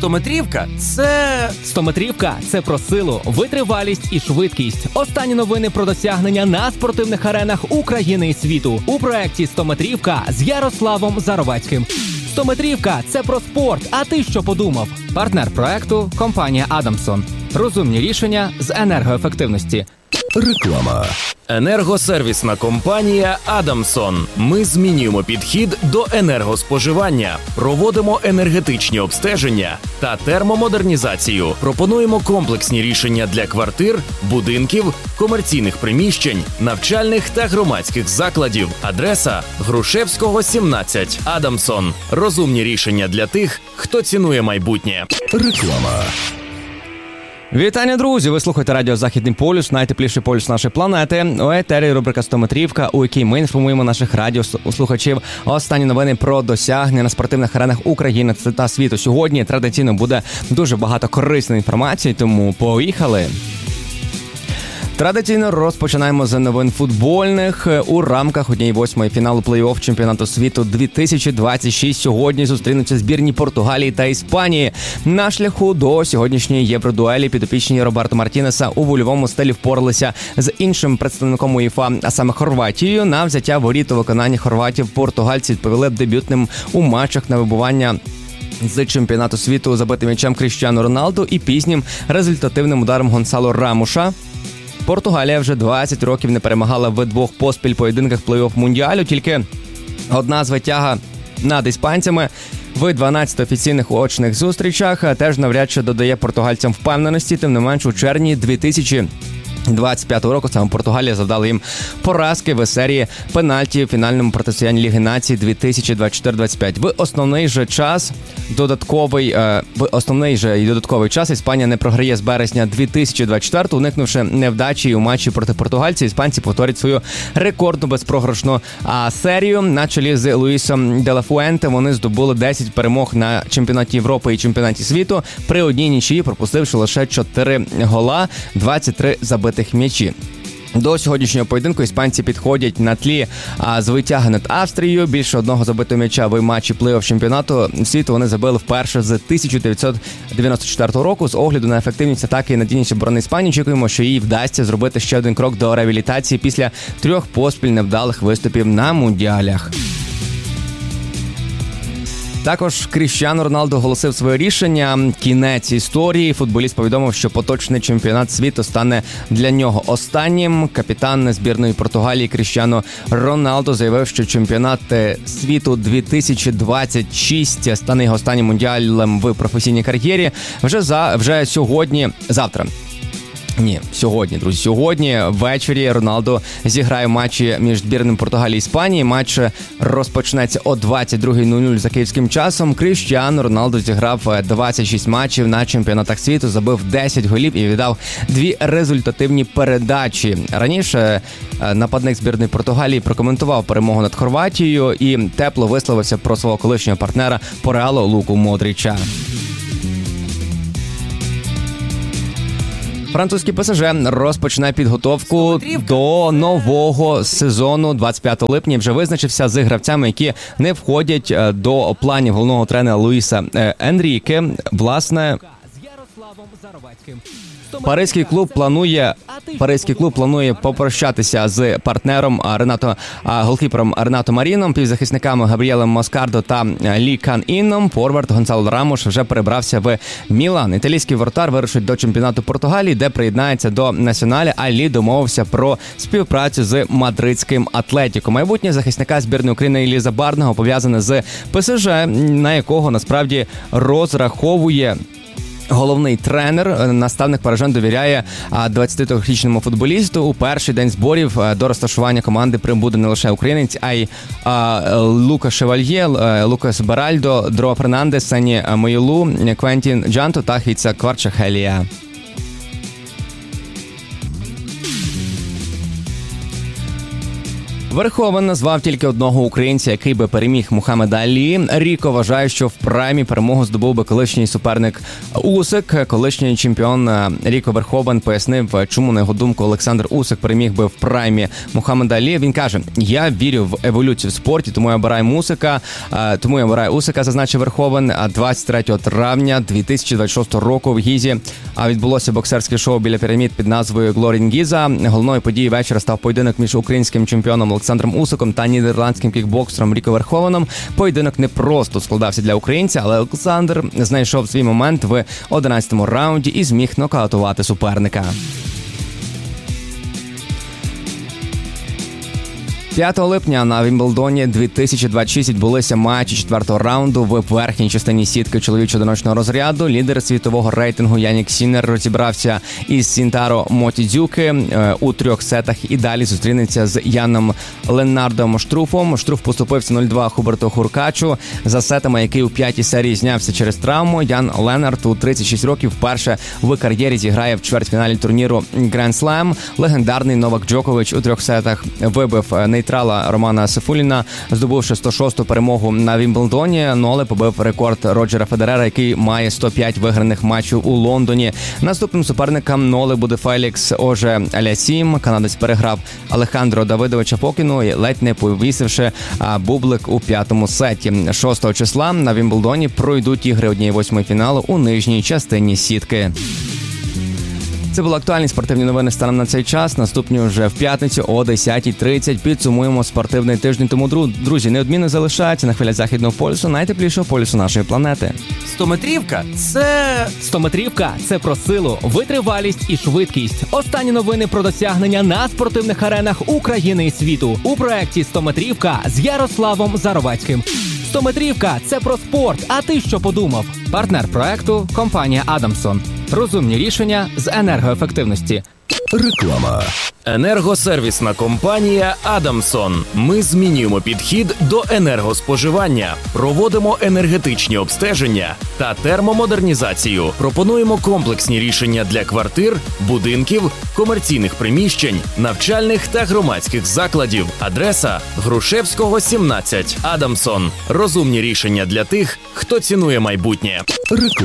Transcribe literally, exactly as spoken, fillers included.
стометрівка – це... Стометрівка – це про силу, витривалість і швидкість. Останні новини про досягнення на спортивних аренах України і світу. У проєкті «Стометрівка» з Ярославом Заровецьким. Стометрівка – це про спорт, а ти що подумав? Партнер проекту – компанія «Адамсон». Розумні рішення з енергоефективності. Реклама. Енергосервісна компанія «Адамсон». Ми змінюємо підхід до енергоспоживання, проводимо енергетичні обстеження та термомодернізацію. Пропонуємо комплексні рішення для квартир, будинків, комерційних приміщень, навчальних та громадських закладів. Адреса – Грушевського, сімнадцять. «Адамсон». Розумні рішення для тих, хто цінує майбутнє. Реклама. Вітання, друзі! Ви слухаєте радіо «Західний полюс», найтепліший полюс нашої планети. У етері рубрика «Стометрівка», у якій ми інформуємо наших радіослухачів останні новини про досягнення на спортивних аренах України та світу. Сьогодні традиційно буде дуже багато корисної інформації, тому поїхали! Традиційно розпочинаємо з новин футбольних. У рамках однієї восьмої фіналу плей-офф чемпіонату світу дві тисячі двадцять шість сьогодні зустрінуться збірні Португалії та Іспанії. На шляху до сьогоднішньої євродуелі підопічні Роберто Мартінеса у вольовому стилі впоралися з іншим представником УЄФА, а саме Хорватією. На взяття воріт у виконанні хорватів португальці відповіли дебютним у матчах на вибування з чемпіонату світу забитим м'ячем Кріштіану Роналду і пізнім результативним ударом Гонсало Рамоша. Португалія вже двадцять років не перемагала в двох поспіль поєдинках плей-офф Мундіалю, тільки одна звитяга над іспанцями в дванадцяти офіційних очних зустрічах теж навряд чи додає португальцям впевненості. Тим не менш, у червні дві тисячі двадцять п'ятого року саме Португалія завдала їм поразки в серії пенальті в фінальному протистоянні Ліги Націй дві тисячі двадцять чотири двадцять п'ять. В основний же час додатковий е, в основний же і додатковий час Іспанія не програє з березня дві тисячі двадцять четвертого. Уникнувши невдачі у матчі проти португальців, іспанці повторять свою рекордну безпрограшну а, серію. На чолі з Луїсом де ла Фуенте вони здобули десять перемог на чемпіонаті Європи і чемпіонаті світу, при одній нічиї пропустивши лише чотири гола, двадцять три забитих м'ячі. До сьогоднішнього поєдинку іспанці підходять на тлі а, звитяги над Австрією. Більше одного забитого м'яча в матчі плей-офф чемпіонату світу вони забили вперше з тисяча дев'ятсот дев'яносто четвертого року. З огляду на ефективність атаки і надійність оборони Іспанії очікуємо, що їй вдасться зробити ще один крок до реабілітації після трьох поспіль невдалих виступів на Мундіалях. Також Кріштіану Роналду оголосив своє рішення. Кінець історії. Футболіст повідомив, що поточний чемпіонат світу стане для нього останнім. Капітан збірної Португалії Кріштіану Роналду заявив, що чемпіонат світу дві тисячі двадцять шість стане його останнім мундіалем в професійній кар'єрі. Вже за вже сьогодні, завтра. Ні, сьогодні, друзі, сьогодні ввечері Роналду зіграє матчі між збірними Португалії і Іспанії. Матч розпочнеться о двадцять друга нуль нуль за київським часом. Кріштіану Роналду зіграв двадцять шість матчів на чемпіонатах світу, забив десять голів і віддав дві результативні передачі. Раніше нападник збірної Португалії прокоментував перемогу над Хорватією і тепло висловився про свого колишнього партнера по Реалу Луку Модріча. Французький ПСЖ розпочне підготовку до нового сезону двадцять п'ятого липня. Вже визначився з гравцями, які не входять до планів головного тренера Луїса Енріке. Власне, Паризький клуб планує Паризький клуб планує попрощатися з партнером Ренато голкіпером Ренато Маріном, півзахисниками Габріелем Москардо та Лі Кан Інном. Форвард Гонсало Рамош вже перебрався в Мілан. Італійський воротар вирушить до чемпіонату Португалії, де приєднається до Націоналя, а Лі домовився про співпрацю з мадридським Атлетіко. Майбутнє захисника збірної України Іллі Забарного пов'язане з ПСЖ, на якого насправді розраховує головний тренер. Наставник парижан довіряє двадцятитрирічному футболісту. У перший день зборів до розташування команди прибуде не лише українець, а й Лука Шевальє, Лукас Беральдо, Дро Фернандес, Сені Моїлу, Квентін Джанто та Хіца Кварчахелія. Верховен назвав тільки одного українця, який би переміг Мухаммеда Алі. Ріко вважає, що в праймі перемогу здобув би колишній суперник Усик. Колишній чемпіон Ріко Верховен пояснив, чому, на його думку, Олександр Усик переміг би в праймі Мухаммеда Алі. Він каже: "Я вірю в еволюцію в спорті, тому я обираю Усика, тому я обираю Усика", зазначив Верховен. двадцять третього травня дві тисячі двадцять шостого року в Гізі відбулося боксерське шоу біля пірамід під назвою Glory in Giza. Головною подією вечора став поєдинок між українським чемпіоном Олександром Усиком та нідерландським кікбоксером Ріко Верховеном. Поєдинок не просто складався для українця, але Олександр знайшов свій момент в одинадцятому раунді і зміг нокаутувати суперника. п'ятого липня на Вімблдоні дві тисячі двадцять шість відбулися матчі четвертого раунду в верхній частині сітки чоловічого одиночного розряду. Лідер світового рейтингу Янік Сінер розібрався із Сінтаро Мотідзюки у трьох сетах і далі зустрінеться з Яном Леннардом Штруфом. Штруф поступився нуль два Хуберту Хуркачу за сетами, який у п'ятій серії знявся через травму. Ян Леннард у тридцять шість років вперше в кар'єрі зіграє в чвертьфіналі турніру Grand Slam. Легендарний Новак Джокович у трьох сетах вибив нейтрала Романа Сейфулліна, здобувши сто шосту перемогу на Вімблдоні. Ноле побив рекорд Роджера Федерера, який має сто п'ять виграних матчів у Лондоні. Наступним суперником Ноле буде Фелікс Оже Алясім. Канадець переграв Алехандро Давидовича Фокіну, ледь не повісивши бублик у п'ятому сеті. шостого числа на Вімблдоні пройдуть ігри однієї восьмої фіналу у нижній частині сітки. Це були актуальні спортивні новини станом на цей час. Наступні вже в п'ятницю о десятій тридцять. Підсумуємо спортивний тиждень. Тому, друзі, неодмінно залишаються на хвилях Західного полюсу, найтеплішого полюсу нашої планети. Стометрівка – це... Стометрівка – це про силу, витривалість і швидкість. Останні новини про досягнення на спортивних аренах України і світу. У проєкті «Стометрівка» з Ярославом Заровацьким. Стометрівка – це про спорт. А ти що подумав? Партнер проекту – компанія «Адамсон». Розумні рішення з енергоефективності. Реклама. Енергосервісна компанія «Адамсон». Ми змінюємо підхід до енергоспоживання, проводимо енергетичні обстеження та термомодернізацію. Пропонуємо комплексні рішення для квартир, будинків, комерційних приміщень, навчальних та громадських закладів. Адреса – Грушевського, сімнадцять. «Адамсон». Розумні рішення для тих, хто цінує майбутнє. Реклама.